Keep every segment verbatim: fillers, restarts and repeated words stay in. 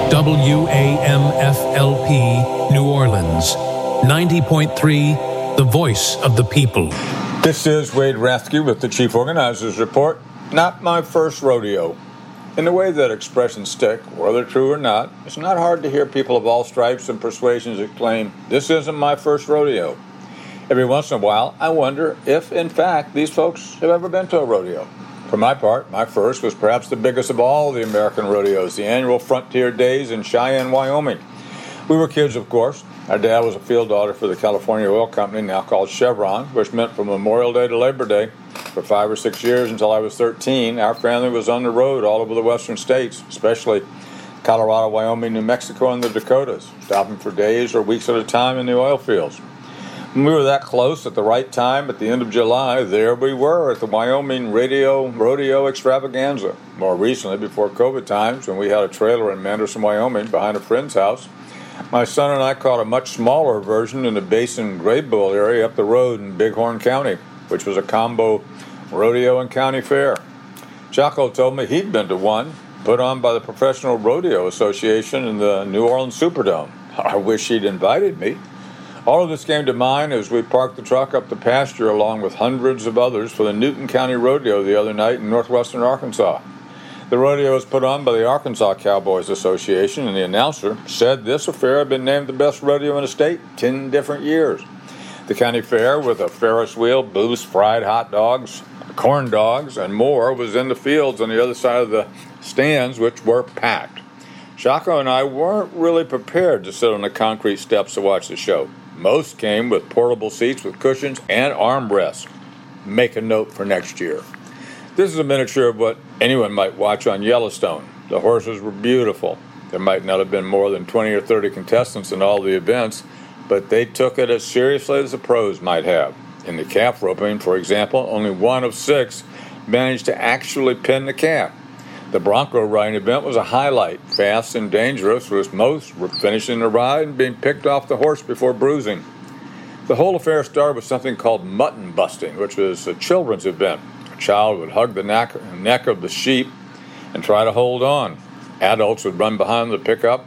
W A M F L P, New Orleans. ninety point three, the voice of the people. This is Wade Rathke with the Chief Organizers Report. Not my first rodeo. In the way that expressions stick, whether true or not, it's not hard to hear people of all stripes and persuasions exclaim, "This isn't my first rodeo." Every once in a while, I wonder if, in fact, these folks have ever been to a rodeo. For my part, my first was perhaps the biggest of all the American rodeos, the annual Frontier Days in Cheyenne, Wyoming. We were kids, of course. Our dad was a field auditor for the California Oil Company, now called Chevron, which meant from Memorial Day to Labor Day. For five or six years until I was thirteen, our family was on the road all over the western states, especially Colorado, Wyoming, New Mexico, and the Dakotas, stopping for days or weeks at a time in the oil fields. When we were that close at the right time, at the end of July, there we were at the Wyoming Radio Rodeo Extravaganza. More recently, before COVID times, when we had a trailer in Manderson, Wyoming, behind a friend's house, my son and I caught a much smaller version in the Basin Grade Bowl area up the road in Bighorn County, which was a combo rodeo and county fair. Chaco told me he'd been to one, put on by the Professional Rodeo Association in the New Orleans Superdome. I wish he'd invited me. All of this came to mind as we parked the truck up the pasture along with hundreds of others for the Newton County Rodeo the other night in northwestern Arkansas. The rodeo was put on by the Arkansas Cowboys Association, and the announcer said this affair had been named the best rodeo in the state ten different years. The county fair, with a Ferris wheel, booths, fried hot dogs, corn dogs, and more, was in the fields on the other side of the stands, which were packed. Chaco and I weren't really prepared to sit on the concrete steps to watch the show. Most came with portable seats with cushions and armrests. Make a note for next year. This is a miniature of what anyone might watch on Yellowstone. The horses were beautiful. There might not have been more than twenty or thirty contestants in all the events, but they took it as seriously as the pros might have. In the calf roping, for example, only one of six managed to actually pin the calf. The bronco riding event was a highlight, fast and dangerous, with most finishing the ride and being picked off the horse before bruising. The whole affair started with something called mutton busting, which was a children's event. A child would hug the neck, neck of the sheep and try to hold on. Adults would run behind the pickup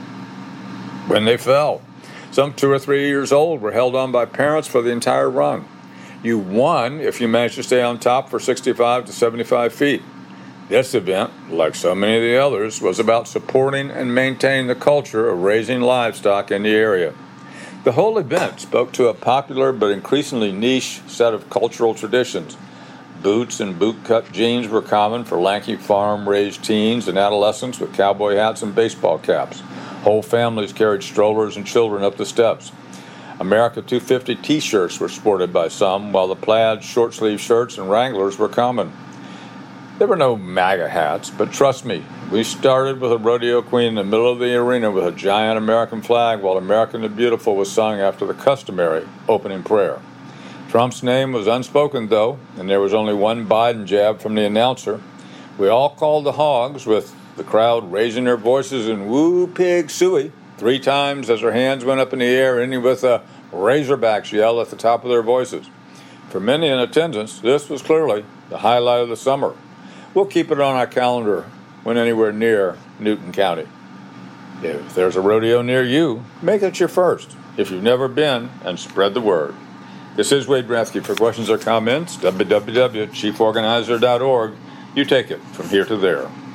when they fell. Some two or three years old were held on by parents for the entire run. You won if you managed to stay on top for sixty-five to seventy-five feet. This event, like so many of the others, was about supporting and maintaining the culture of raising livestock in the area. The whole event spoke to a popular but increasingly niche set of cultural traditions. Boots and boot-cut jeans were common for lanky farm-raised teens and adolescents with cowboy hats and baseball caps. Whole families carried strollers and children up the steps. America two fifty T-shirts were sported by some, while the plaid, short-sleeve shirts and Wranglers were common. There were no MAGA hats, but trust me, we started with a rodeo queen in the middle of the arena with a giant American flag while American the Beautiful was sung after the customary opening prayer. Trump's name was unspoken, though, and there was only one Biden jab from the announcer. We all called the hogs, with the crowd raising their voices in "Woo Pig Suey" three times as their hands went up in the air, ending with a Razorbacks yell at the top of their voices. For many in attendance, this was clearly the highlight of the summer. We'll keep it on our calendar when anywhere near Newton County. If there's a rodeo near you, make it your first. If you've never been, and spread the word. This is Wade Rathke. For questions or comments, w w w dot chief organizer dot org. You take it from here to there.